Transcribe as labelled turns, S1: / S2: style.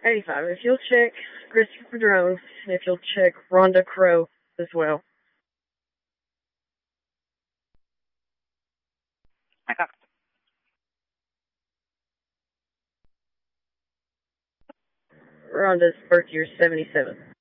S1: 85. If you'll check Christopher Drone, and if you'll check Rhonda Crow as well. Rhonda's birth year is 77.